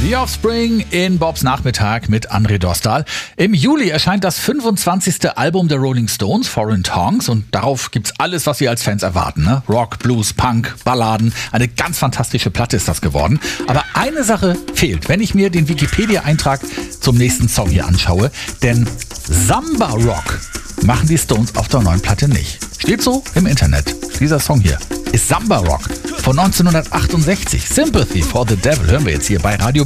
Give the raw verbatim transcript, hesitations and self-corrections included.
The Offspring in Bobs Nachmittag mit André Dostal. Im Juli erscheint das fünfundzwanzigste Album der Rolling Stones, Foreign Tongues, und darauf gibt's alles, was wir als Fans erwarten. Ne? Rock, Blues, Punk, Balladen. Eine ganz fantastische Platte ist das geworden. Aber eine Sache fehlt, wenn ich mir den Wikipedia-Eintrag zum nächsten Song hier anschaue. Denn Samba Rock machen die Stones auf der neuen Platte nicht. Steht so im Internet. Dieser Song hier ist Samba Rock von neunzehnhundertachtundsechzig. Sympathy for the Devil hören wir jetzt hier bei Radio